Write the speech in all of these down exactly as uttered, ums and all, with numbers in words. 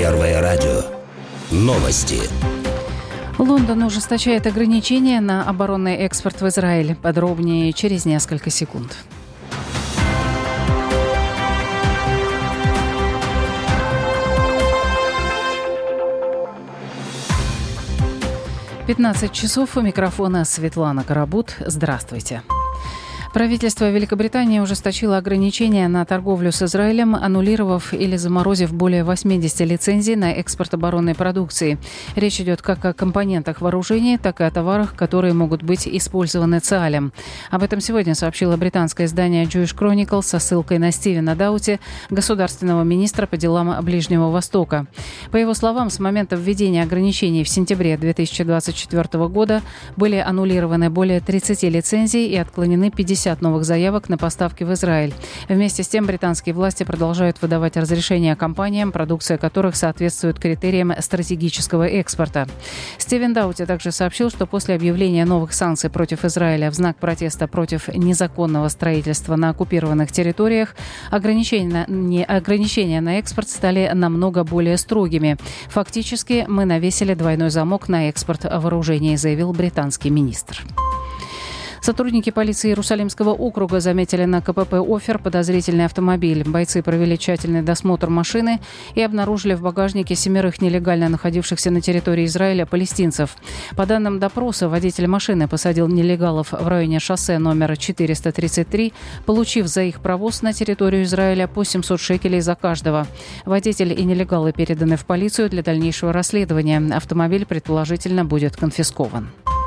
Первое радио. Новости. Лондон ужесточает ограничения на оборонный экспорт в Израиль. Подробнее через несколько секунд. пятнадцать часов, у микрофона Светлана Карабут. Здравствуйте. Правительство Великобритании ужесточило ограничения на торговлю с Израилем, аннулировав или заморозив более восемьдесят лицензий на экспорт оборонной продукции. Речь идет как о компонентах вооружений, так и о товарах, которые могут быть использованы ЦААЛем. Об этом сегодня сообщило британское издание Jewish Chronicle со ссылкой на Стивена Даути, государственного министра по делам Ближнего Востока. По его словам, с момента введения ограничений в сентябре две тысячи двадцать четвёртого года были аннулированы более тридцати лицензий и отклонены пятьдесят новых заявок на поставки в Израиль. Вместе с тем, британские власти продолжают выдавать разрешения компаниям, продукция которых соответствует критериям стратегического экспорта. Стивен Даути также сообщил, что после объявления новых санкций против Израиля в знак протеста против незаконного строительства на оккупированных территориях, ограничения, не, ограничения на экспорт стали намного более строгими. Фактически, мы навесили двойной замок на экспорт вооружений, заявил британский министр. Сотрудники полиции Иерусалимского округа заметили на КПП «Офер» подозрительный автомобиль. Бойцы провели тщательный досмотр машины и обнаружили в багажнике семерых нелегально находившихся на территории Израиля палестинцев. По данным допроса, водитель машины посадил нелегалов в районе шоссе номер четыреста тридцать три, получив за их провоз на территорию Израиля по семьсот шекелей за каждого. Водитель и нелегалы переданы в полицию для дальнейшего расследования. Автомобиль, предположительно, будет конфискован.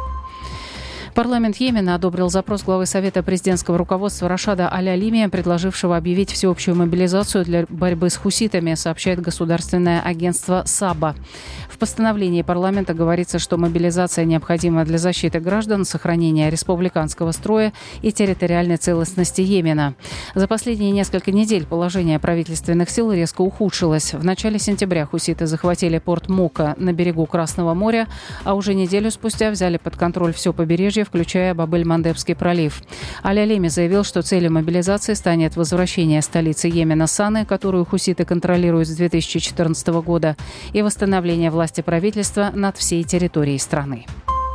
Парламент Йемена одобрил запрос главы Совета президентского руководства Рашада Аль-Алими, предложившего объявить всеобщую мобилизацию для борьбы с хуситами, сообщает государственное агентство САБА. В постановлении парламента говорится, что мобилизация необходима для защиты граждан, сохранения республиканского строя и территориальной целостности Йемена. За последние несколько недель положение правительственных сил резко ухудшилось. В начале сентября хуситы захватили порт Мока на берегу Красного моря, а уже неделю спустя взяли под контроль все побережье, включая Баб-эль-Мандебский пролив. Аль-Алими заявил, что целью мобилизации станет возвращение столицы Йемена Саны, которую хуситы контролируют с две тысячи четырнадцатого года, и восстановление власти правительства над всей территорией страны.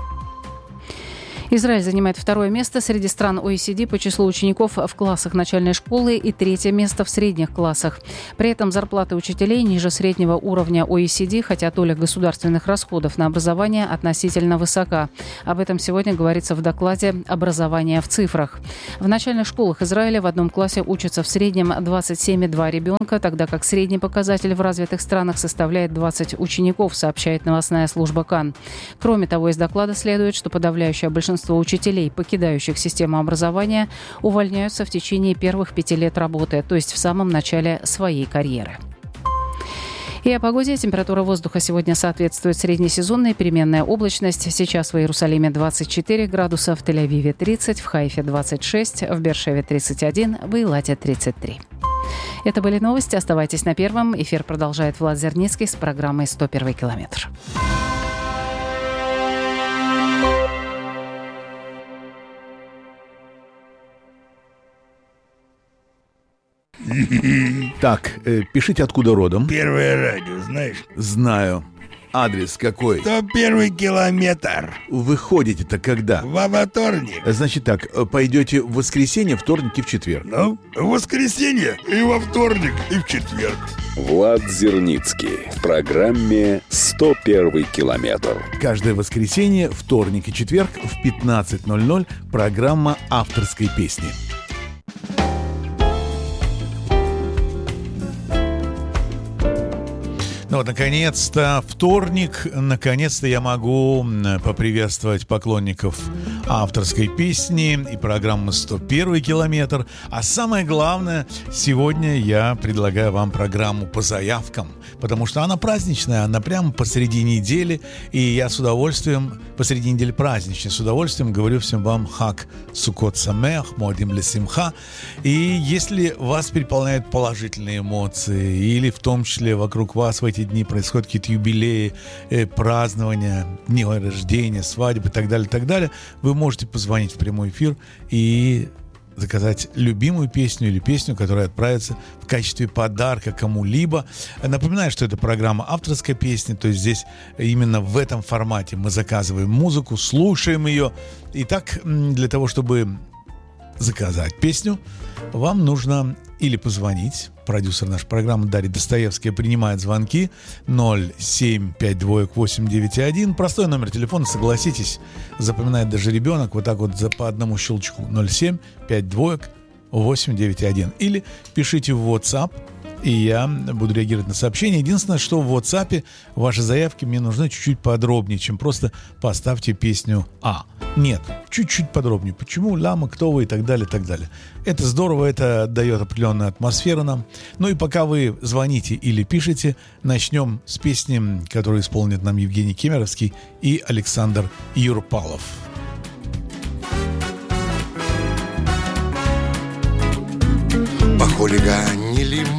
Израиль занимает второе место среди стран О И Си Ди по числу учеников в классах начальной школы и третье место в средних классах. При этом зарплаты учителей ниже среднего уровня О И Си Ди, хотя доля государственных расходов на образование относительно высока. Об этом сегодня говорится в докладе «Образование в цифрах». В начальных школах Израиля в одном классе учатся в среднем двадцать семь целых два ребенка, тогда как средний показатель в развитых странах составляет двадцать учеников, сообщает новостная служба КАН. Кроме того, из доклада следует, что подавляющее большинство учителей, покидающих систему образования, увольняются в течение первых пяти лет работы, то есть в самом начале своей карьеры. И о погоде. Температура воздуха сегодня соответствует среднесезонной, переменная облачность. Сейчас в Иерусалиме двадцать четыре градуса, в Тель-Авиве тридцать, в Хайфе двадцать шесть, в Беэр-Шеве тридцать один, в Эйлате тридцать три. Это были новости. Оставайтесь на Первом. Эфир продолжает Влад Зерницкий с программой «сто первый километр». Так, э, пишите, откуда родом. Первое радио, знаешь? Знаю. Адрес какой? сто первый километр. Вы ходите-то когда? Во вторник. Значит так, пойдете в воскресенье, вторник и в четверг. Ну, в воскресенье и во вторник и в четверг. Влад Зерницкий в программе «сто первый километр». Каждое воскресенье, вторник и четверг в пятнадцать ноль ноль программа авторской песни. Ну вот, наконец-то, вторник, наконец-то я могу поприветствовать поклонников авторской песни и программы «сто первый километр». А самое главное, сегодня я предлагаю вам программу по заявкам, потому что она праздничная, она прямо посреди недели, и я с удовольствием, посреди недели праздничной, с удовольствием говорю всем вам «Хаг Сукот Самеах, Модим Лесимха». И если вас переполняют положительные эмоции, или в том числе вокруг вас в эти дни происходят какие-то юбилеи, э, празднования, дни рождения, свадьбы и так далее, так далее, вы можете позвонить в прямой эфир и заказать любимую песню или песню, которая отправится в качестве подарка кому-либо. Напоминаю, что это программа авторской песни, то есть здесь именно в этом формате мы заказываем музыку, слушаем ее. Итак, для того, чтобы заказать песню, вам нужно или позвонить. Продюсер нашей программы Дарья Достоевская принимает звонки ноль семь пять два восемь девять один. Простой номер телефона, согласитесь, запоминает даже ребенок вот так вот за, по одному щелчку. ноль семь пять два восемь девять один. Или пишите в WhatsApp, и я буду реагировать на сообщения. Единственное, что в WhatsApp ваши заявки мне нужны чуть-чуть подробнее, чем просто поставьте песню А. Нет, чуть-чуть подробнее. Почему, ляма, кто вы и так далее, и так далее. Это здорово, это дает определенную атмосферу нам. Ну и пока вы звоните или пишете, начнем с песни, которую исполнит нам Евгений Кемеровский и Александр Юрпалов. Похулиганили